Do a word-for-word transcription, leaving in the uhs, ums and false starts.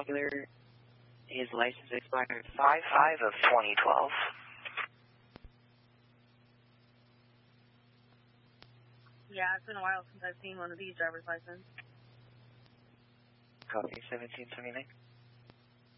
particular, his license expired five five of twenty twelve. Yeah, it's been a while since I've seen one of these driver's licenses. Copy seventeen twenty-nine.